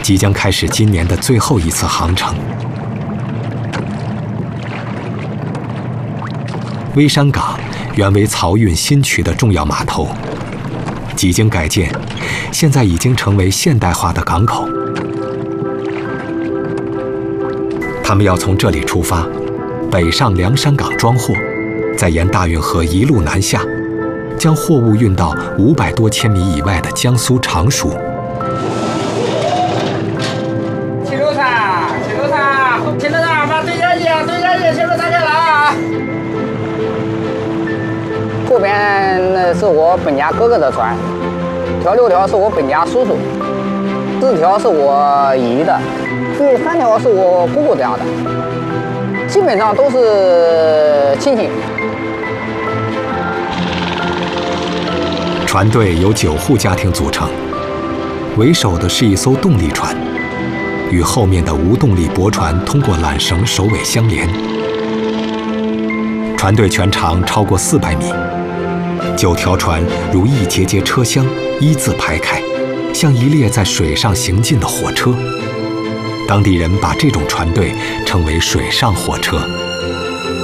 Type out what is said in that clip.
即将开始今年的最后一次航程。微山港原为漕运新渠的重要码头，几经改建，现在已经成为现代化的港口。他们要从这里出发，北上凉山港装货，再沿大运河一路南下，将货物运到500多千米以外的江苏常熟。 青州菜，把对家姐，青州菜来了啊！这边呢是我本家哥哥的船，条6条是我本家叔叔，4条是我姨的，第3条是我姑姑家的，基本上都是亲戚。 船队由9户家庭组成，为首的是一艘动力船，与后面的无动力驳船通过缆绳首尾相连。船队全长超过400米，9条船如一节节车厢一字排开，像一列在水上行进的火车。当地人把这种船队称为水上火车。